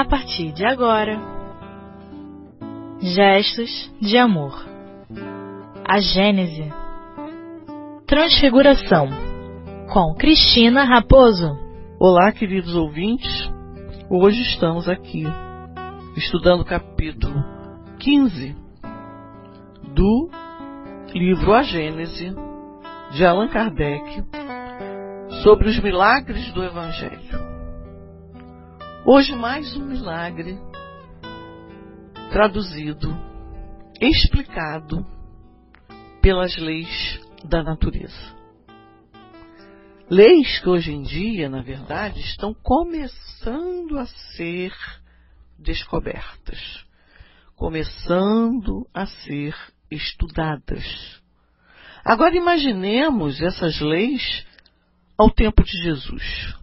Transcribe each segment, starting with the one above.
a partir de agora, Gestos de Amor. A Gênese. Transfiguração, com Cristina Raposo. Olá, queridos ouvintes. Hoje estamos aqui estudando o capítulo 15 do livro A Gênese, de Allan Kardec, sobre os milagres do Evangelho. Hoje mais um milagre traduzido, explicado pelas leis da natureza. Leis que hoje em dia, na verdade, estão começando a ser descobertas, começando a ser estudadas. Agora imaginemos essas leis ao tempo de Jesus.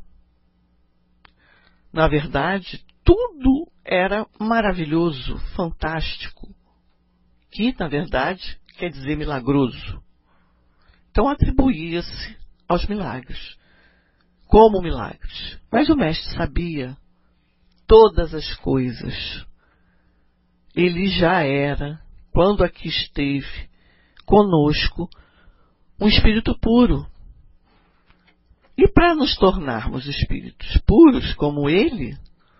Na verdade, tudo era maravilhoso, fantástico, que, na verdade, quer dizer milagroso. Então atribuía-se aos milagres, como milagres. Mas o mestre sabia todas as coisas. Ele já era, quando aqui esteve conosco, um espírito puro. E para nos tornarmos espíritos puros como ele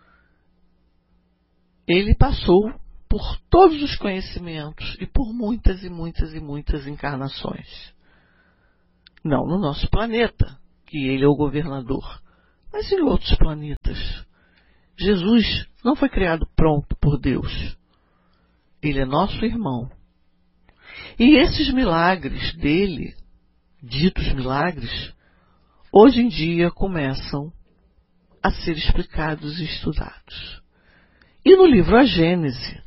passou por todos os conhecimentos e por muitas e muitas e muitas encarnações. Não no nosso planeta, que ele é o governador, mas em outros planetas. Jesus não foi criado pronto por Deus. Ele é nosso irmão. E esses milagres dele, ditos milagres, hoje em dia começam a ser explicados e estudados. E no livro A Gênese,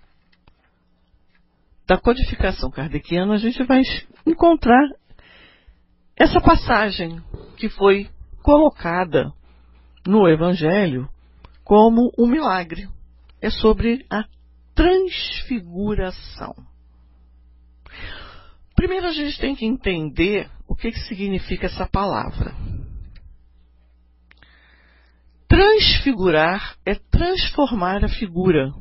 da codificação kardeciana, a gente vai encontrar essa passagem que foi colocada no Evangelho como um milagre. É sobre a transfiguração. Primeiro a gente tem que entender o que significa essa palavra. Transfigurar é transformar a figura.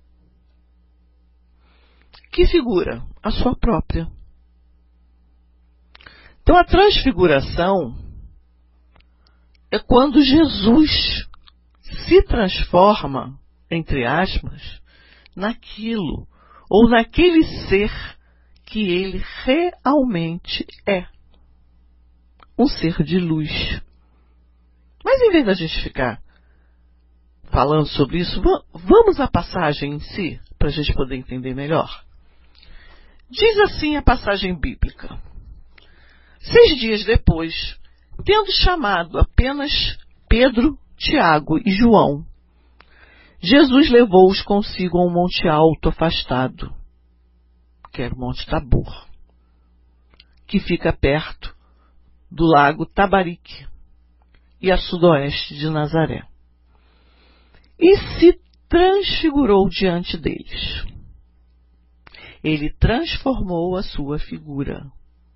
Que figura? A sua própria. Então a transfiguração é quando Jesus se transforma, entre aspas, naquilo ou naquele ser que ele realmente é. Um ser de luz. Mas em vez da gente ficar falando sobre isso, vamos à passagem em si, para a gente poder entender melhor. Diz assim a passagem bíblica. 6 dias depois, tendo chamado apenas Pedro, Tiago e João, Jesus levou-os consigo a um monte alto afastado, que era o Monte Tabor, que fica perto do lago Tabarique e a sudoeste de Nazaré. E se transfigurou diante deles. Ele transformou a sua figura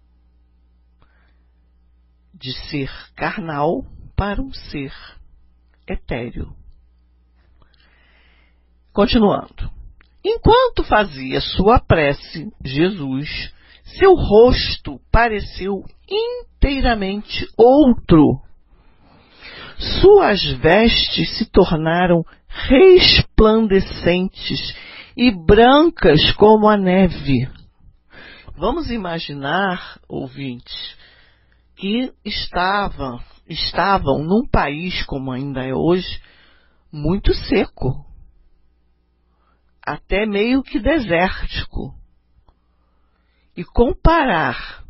de ser carnal para um ser etéreo. Continuando. Enquanto fazia sua prece, Jesus, seu rosto pareceu inteiramente outro. Suas vestes se tornaram resplandecentes e brancas como a neve. Vamos imaginar, ouvintes, que estavam num país, como ainda é hoje, muito seco, até meio que desértico. E comparar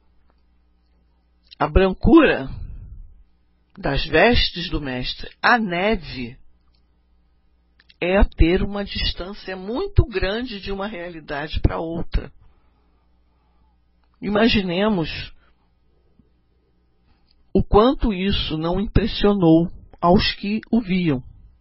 a brancura das vestes do mestre à neve é ter uma distância muito grande de uma realidade para outra. Imaginemos o quanto isso não impressionou aos que o viam.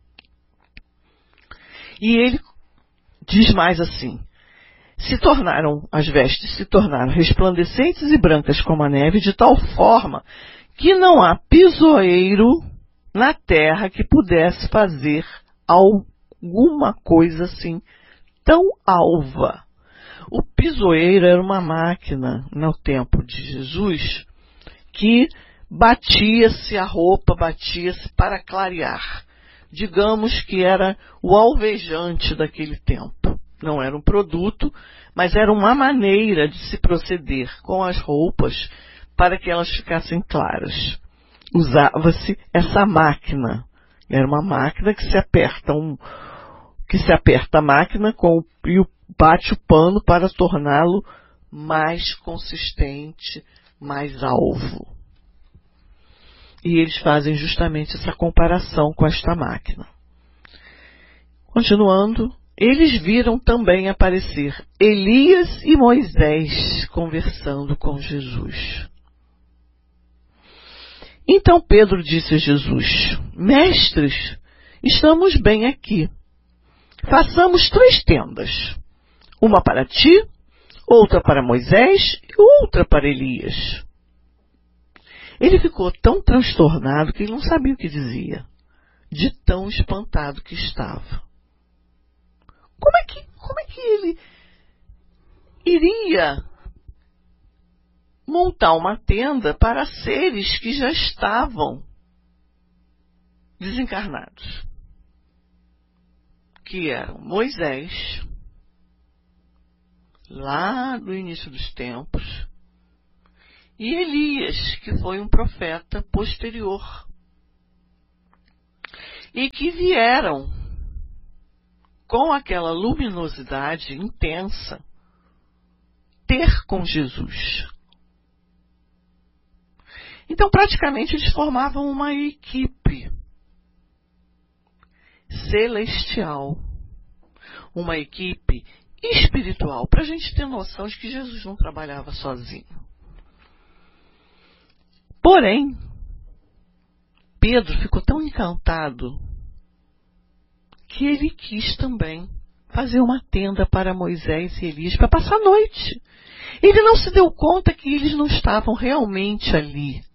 E ele diz mais assim: as vestes se tornaram resplandecentes e brancas como a neve, de tal forma que não há pisoeiro na terra que pudesse fazer alguma coisa assim tão alva. O pisoeiro era uma máquina no tempo de Jesus que batia-se a roupa, batia-se para clarear. Digamos que era o alvejante daquele tempo. Não era um produto, mas era uma maneira de se proceder com as roupas para que elas ficassem claras. Usava-se essa máquina. Era uma máquina que se aperta a máquina e bate o pano para torná-lo mais consistente, mais alvo. E eles fazem justamente essa comparação com esta máquina. Continuando, eles viram também aparecer Elias e Moisés conversando com Jesus. Então Pedro disse a Jesus: Mestres, estamos bem aqui. Façamos 3 tendas, uma para ti, outra para Moisés e outra para Elias. Ele ficou tão transtornado que ele não sabia o que dizia, de tão espantado que estava. Como é que ele iria montar uma tenda para seres que já estavam desencarnados? Que eram Moisés, lá do início dos tempos, e Elias, que foi um profeta posterior, e que vieram com aquela luminosidade intensa ter com Jesus. Então, praticamente, eles formavam uma equipe celestial, uma equipe espiritual, para a gente ter noção de que Jesus não trabalhava sozinho. Porém, Pedro ficou tão encantado que ele quis também fazer uma tenda para Moisés e Elias para passar a noite. Ele não se deu conta que eles não estavam realmente ali.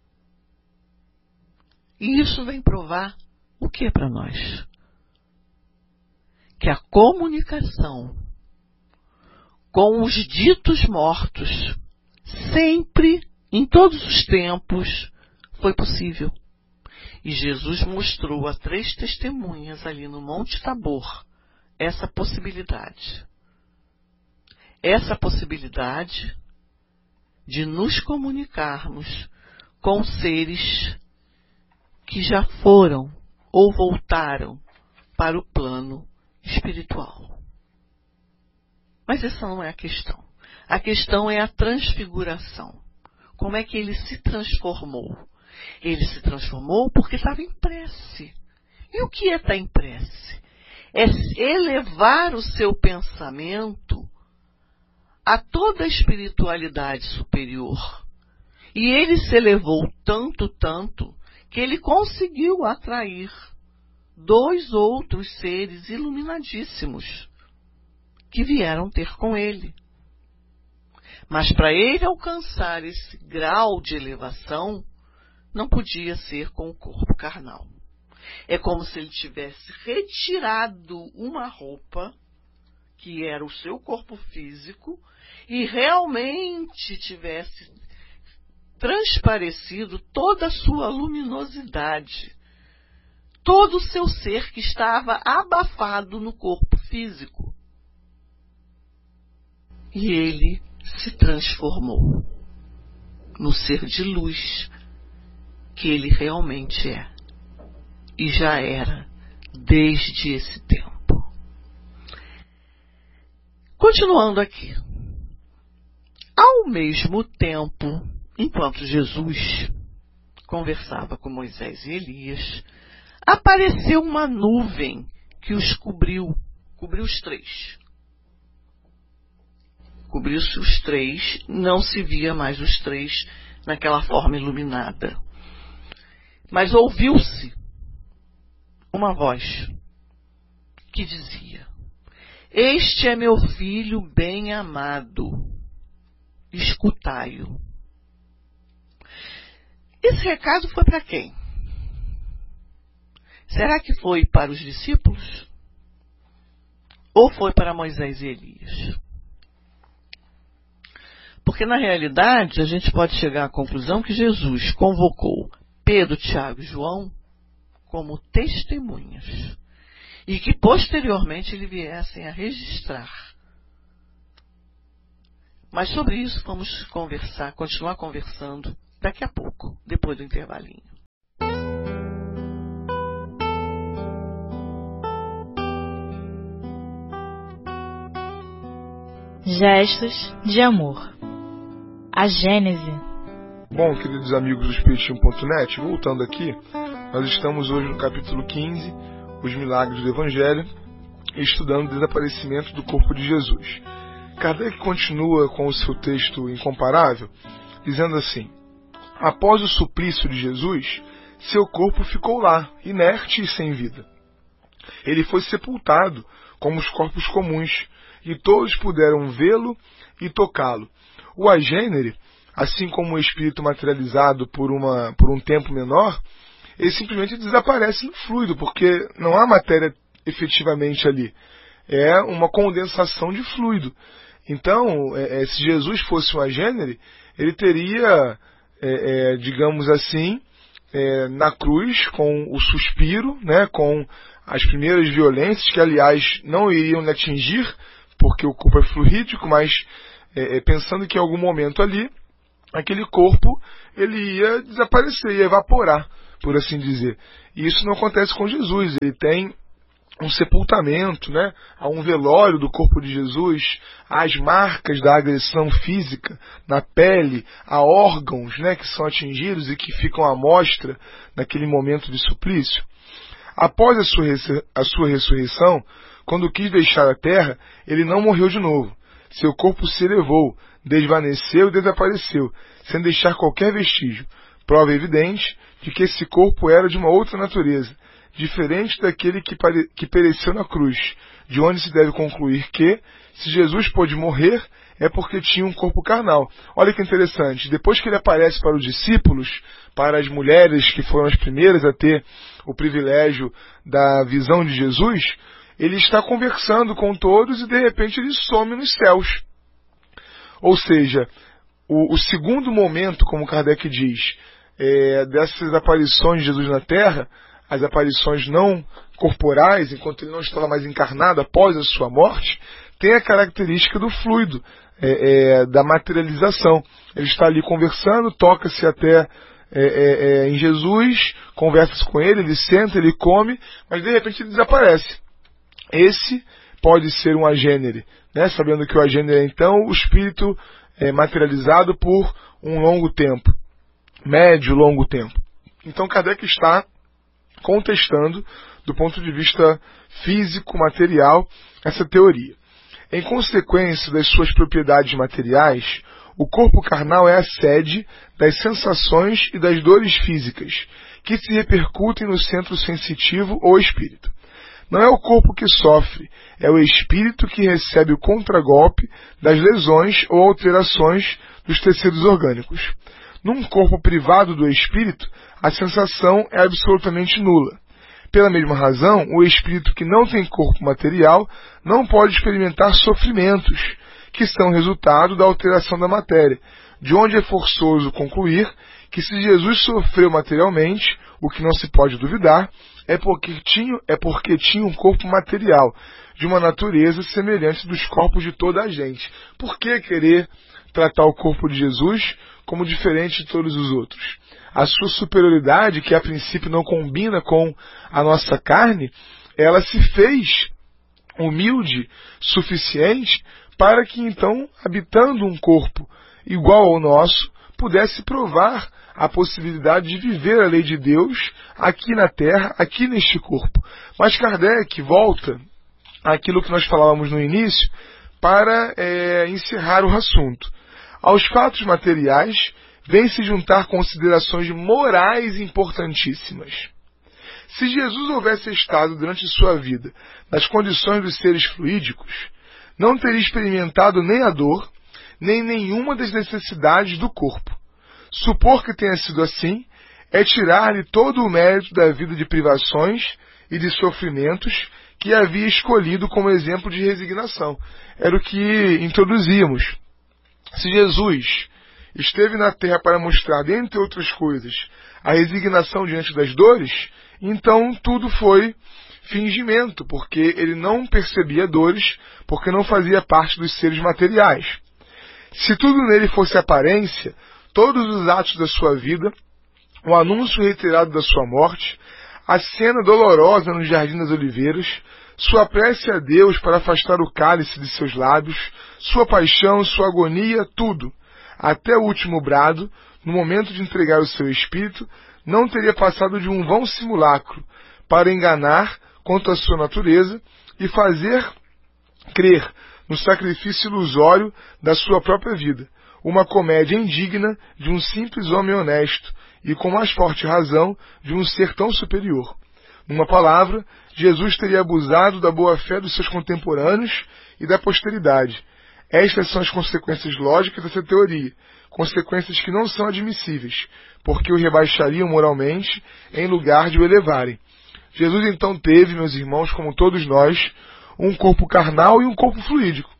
E isso vem provar o que para nós? Que a comunicação com os ditos mortos sempre, em todos os tempos, foi possível. E Jesus mostrou a 3 testemunhas ali no Monte Tabor essa possibilidade. Essa possibilidade de nos comunicarmos com seres que já foram ou voltaram para o plano espiritual. Mas essa não é a questão. A questão é a transfiguração. Como é que ele se transformou? Ele se transformou porque estava em prece. E o que é estar em prece? É elevar o seu pensamento a toda a espiritualidade superior. E ele se elevou tanto, que ele conseguiu atrair 2 outros seres iluminadíssimos que vieram ter com ele. Mas para ele alcançar esse grau de elevação, não podia ser com o corpo carnal. É como se ele tivesse retirado uma roupa, que era o seu corpo físico, e realmente tivesse transparecido toda a sua luminosidade, todo o seu ser que estava abafado no corpo físico. E ele se transformou no ser de luz que ele realmente é. E já era desde esse tempo. Continuando aqui. Ao mesmo tempo, enquanto Jesus conversava com Moisés e Elias, apareceu uma nuvem que os cobriu os 3. Cobriu-se os 3, não se via mais os 3 naquela forma iluminada. Mas ouviu-se uma voz que dizia: Este é meu filho bem amado, escutai-o. Esse recado foi para quem? Será que foi para os discípulos? ou foi para Moisés e Elias? Porque, na realidade, a gente pode chegar à conclusão que Jesus convocou Pedro, Tiago e João como testemunhas e que, posteriormente, eles viessem a registrar. Mas sobre isso vamos continuar conversando daqui a pouco, depois do intervalinho. Gestos de amor. A Gênese. Bom, queridos amigos do Espiritismo.net, voltando aqui, nós estamos hoje no capítulo 15, Os Milagres do Evangelho, estudando o desaparecimento do corpo de Jesus. Kardec continua com o seu texto incomparável, dizendo assim: após o suplício de Jesus, seu corpo ficou lá, inerte e sem vida. Ele foi sepultado como os corpos comuns, e todos puderam vê-lo e tocá-lo. O agênere, assim como o espírito materializado por um tempo menor, ele simplesmente desaparece no fluido, porque não há matéria efetivamente ali. É uma condensação de fluido. Então, se Jesus fosse um agênere, ele teria, digamos assim, na cruz, com o suspiro, né, com as primeiras violências, que aliás não iriam lhe atingir, porque o corpo é fluídico, mas pensando que em algum momento ali, aquele corpo ele ia desaparecer, ia evaporar, por assim dizer. E isso não acontece com Jesus. Ele tem um sepultamento, né? Há um velório do corpo de Jesus, há as marcas da agressão física na pele, há órgãos, né, que são atingidos e que ficam à mostra naquele momento de suplício. Após a sua ressurreição, quando quis deixar a terra, ele não morreu de novo. Seu corpo se elevou, desvaneceu e desapareceu, sem deixar qualquer vestígio. Prova evidente de que esse corpo era de uma outra natureza, diferente daquele que pereceu na cruz, de onde se deve concluir que, se Jesus pôde morrer, é porque tinha um corpo carnal. Olha que interessante, depois que ele aparece para os discípulos, para as mulheres que foram as primeiras a ter o privilégio da visão de Jesus, ele está conversando com todos e de repente ele some nos céus. Ou seja, o segundo momento, como Kardec diz, dessas aparições de Jesus na Terra, as aparições não corporais, enquanto ele não estava mais encarnado após a sua morte, tem a característica do fluido, da materialização. Ele está ali conversando, toca-se até em Jesus, conversa com ele, ele senta, ele come, mas de repente ele desaparece. Esse pode ser um agênere, né? Sabendo que o agênere é então o espírito materializado por um longo tempo, médio, longo tempo. Então Kardec está contestando, do ponto de vista físico, material, essa teoria. Em consequência das suas propriedades materiais, o corpo carnal é a sede das sensações e das dores físicas, que se repercutem no centro sensitivo ou espírito. Não é o corpo que sofre, é o espírito que recebe o contragolpe das lesões ou alterações dos tecidos orgânicos. Num corpo privado do espírito, a sensação é absolutamente nula. Pela mesma razão, o espírito que não tem corpo material não pode experimentar sofrimentos, que são resultado da alteração da matéria, de onde é forçoso concluir que se Jesus sofreu materialmente, o que não se pode duvidar, é porque tinha um corpo material, de uma natureza semelhante dos corpos de toda a gente. Por que querer tratar o corpo de Jesus como diferente de todos os outros? A sua superioridade, que a princípio não combina com a nossa carne, ela se fez humilde suficiente para que então, habitando um corpo igual ao nosso, pudesse provar a possibilidade de viver a lei de Deus aqui na Terra, aqui neste corpo. Mas Kardec volta àquilo que nós falávamos no início para encerrar o assunto. Aos fatos materiais, vem se juntar considerações morais importantíssimas. Se Jesus houvesse estado durante sua vida nas condições dos seres fluídicos, não teria experimentado nem a dor, nem nenhuma das necessidades do corpo. Supor que tenha sido assim é tirar-lhe todo o mérito da vida de privações e de sofrimentos que havia escolhido como exemplo de resignação. Era o que introduzíamos. Se Jesus esteve na terra para mostrar, dentre outras coisas, a resignação diante das dores, então tudo foi fingimento, porque ele não percebia dores, porque não fazia parte dos seres materiais. Se tudo nele fosse aparência, todos os atos da sua vida, o anúncio reiterado da sua morte, a cena dolorosa no Jardim das Oliveiras, sua prece a Deus para afastar o cálice de seus lábios, sua paixão, sua agonia, tudo, até o último brado, no momento de entregar o seu espírito, não teria passado de um vão simulacro para enganar quanto à sua natureza e fazer crer no sacrifício ilusório da sua própria vida, uma comédia indigna de um simples homem honesto e com mais forte razão de um ser tão superior. Numa palavra, Jesus teria abusado da boa-fé dos seus contemporâneos e da posteridade. Estas são as consequências lógicas dessa teoria, consequências que não são admissíveis, porque o rebaixariam moralmente em lugar de o elevarem. Jesus então teve, meus irmãos, como todos nós, um corpo carnal e um corpo fluídico.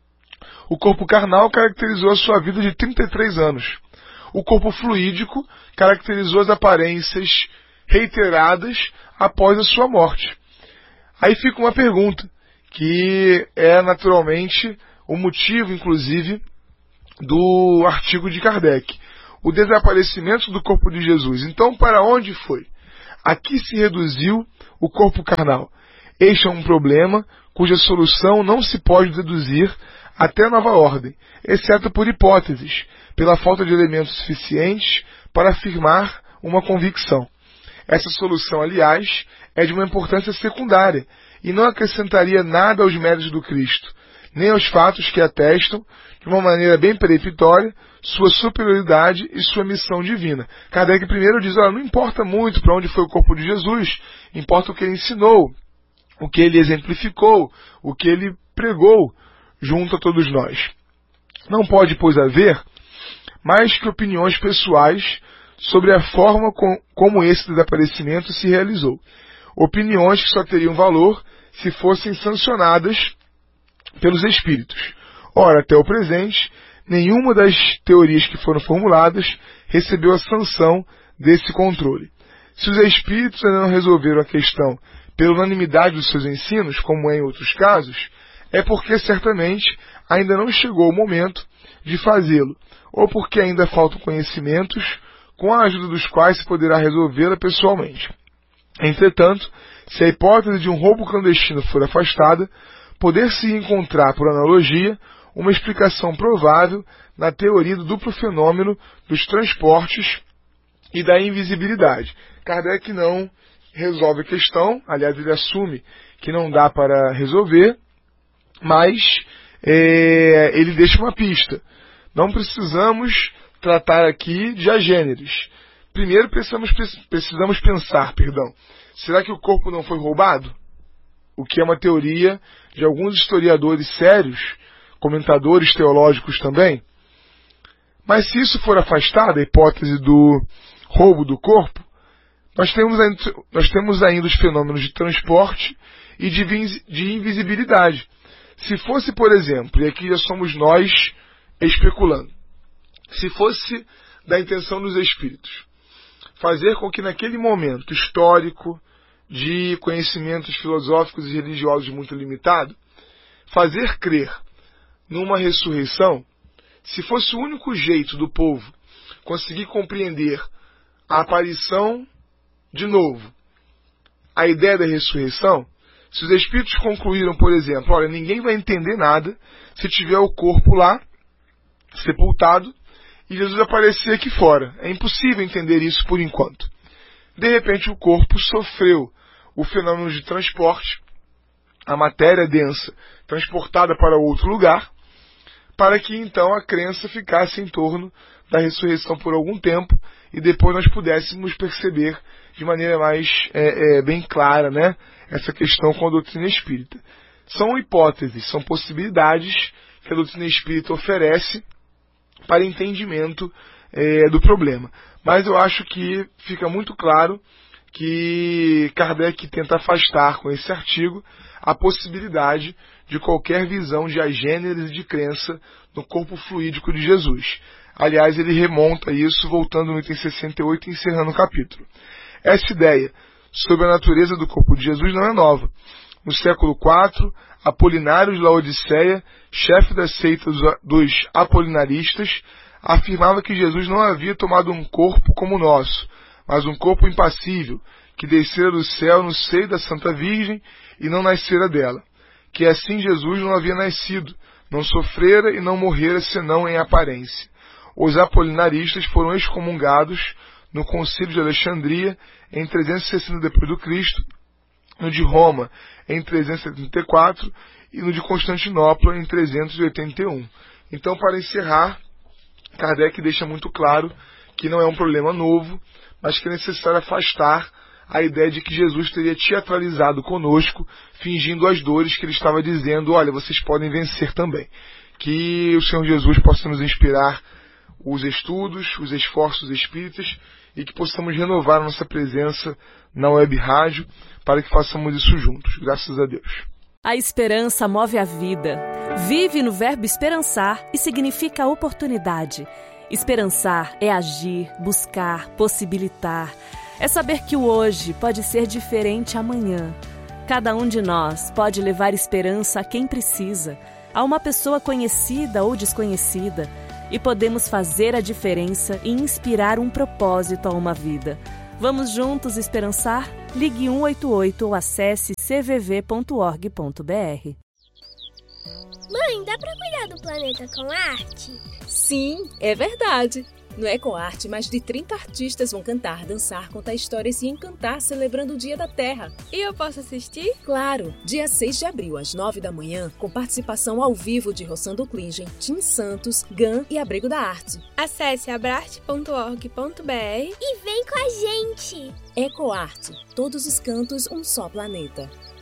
O corpo carnal caracterizou a sua vida de 33 anos. O corpo fluídico caracterizou as aparências reiteradas após a sua morte. Aí fica uma pergunta, que é naturalmente o motivo, inclusive, do artigo de Kardec. O desaparecimento do corpo de Jesus. Então, para onde foi? Aqui se reduziu o corpo carnal. Este é um problema cuja solução não se pode deduzir até nova ordem, exceto por hipóteses, pela falta de elementos suficientes para afirmar uma convicção. Essa solução, aliás, é de uma importância secundária e não acrescentaria nada aos méritos do Cristo, nem aos fatos que atestam, de uma maneira bem peremptória, sua superioridade e sua missão divina. Kardec primeiro diz, não importa muito para onde foi o corpo de Jesus, importa o que ele ensinou, o que ele exemplificou, o que ele pregou junto a todos nós. Não pode, pois, haver mais que opiniões pessoais sobre a forma como esse desaparecimento se realizou. Opiniões que só teriam valor se fossem sancionadas pelos espíritos. Ora, até o presente, nenhuma das teorias que foram formuladas recebeu a sanção desse controle. Se os espíritos ainda não resolveram a questão pela unanimidade dos seus ensinos, como é em outros casos, é porque certamente ainda não chegou o momento de fazê-lo, ou porque ainda faltam conhecimentos com a ajuda dos quais se poderá resolvê-la pessoalmente. Entretanto, se a hipótese de um roubo clandestino for afastada, poder-se encontrar, por analogia, uma explicação provável na teoria do duplo fenômeno dos transportes e da invisibilidade. Kardec não resolve a questão, aliás, ele assume que não dá para resolver, mas ele deixa uma pista. Não precisamos tratar aqui de agêneres. Primeiro precisamos pensar, será que o corpo não foi roubado? O que é uma teoria de alguns historiadores sérios, comentadores teológicos também. Mas se isso for afastado, a hipótese do roubo do corpo, nós temos ainda os fenômenos de transporte e de invisibilidade. Se fosse, por exemplo, e aqui já somos nós especulando, se fosse da intenção dos espíritos, fazer com que naquele momento histórico, de conhecimentos filosóficos e religiosos muito limitado, fazer crer numa ressurreição, se fosse o único jeito do povo conseguir compreender a aparição de novo, a ideia da ressurreição, se os espíritos concluíram, por exemplo, olha, ninguém vai entender nada se tiver o corpo lá, sepultado, e Jesus aparecer aqui fora. É impossível entender isso por enquanto. De repente o corpo sofreu o fenômeno de transporte, a matéria densa transportada para outro lugar, para que então a crença ficasse em torno da ressurreição por algum tempo e depois nós pudéssemos perceber de maneira mais bem clara, né, essa questão com a doutrina espírita. São hipóteses, são possibilidades que a doutrina espírita oferece para entendimento do problema. Mas eu acho que fica muito claro que Kardec tenta afastar com esse artigo a possibilidade de qualquer visão de agênese de crença no corpo fluídico de Jesus. Aliás, ele remonta isso voltando no item 68 e encerrando o capítulo. Essa ideia sobre a natureza do corpo de Jesus não é nova. No século IV, Apolinário de Laodiceia, chefe da seita dos apolinaristas, afirmava que Jesus não havia tomado um corpo como o nosso, mas um corpo impassível, que descera do céu no seio da Santa Virgem e não nascera dela. Que assim Jesus não havia nascido, não sofrera e não morrera senão em aparência. Os apolinaristas foram excomungados no Concílio de Alexandria em 360 d.C., no de Roma em 374 e no de Constantinopla em 381. Então, para encerrar, Kardec deixa muito claro que não é um problema novo, mas que é necessário afastar a ideia de que Jesus teria teatralizado conosco, fingindo as dores que ele estava dizendo, olha, vocês podem vencer também. Que o Senhor Jesus possa nos inspirar os estudos, os esforços espíritas e que possamos renovar a nossa presença na web rádio para que façamos isso juntos. Graças a Deus. A esperança move a vida. Vive no verbo esperançar e significa oportunidade. Esperançar é agir, buscar, possibilitar. É saber que o hoje pode ser diferente amanhã. Cada um de nós pode levar esperança a quem precisa, a uma pessoa conhecida ou desconhecida, e podemos fazer a diferença e inspirar um propósito a uma vida. Vamos juntos esperançar? Ligue 188 ou acesse cvv.org.br. Mãe, dá pra cuidar do planeta com arte? Sim, é verdade. No EcoArte, mais de 30 artistas vão cantar, dançar, contar histórias e encantar celebrando o Dia da Terra. E eu posso assistir? Claro! Dia 6 de abril, às 9 da manhã, com participação ao vivo de Rossando Klingen, Tim Santos, GAN e Abrego da Arte. Acesse abrarte.org.br e vem com a gente! EcoArte. Todos os cantos, um só planeta.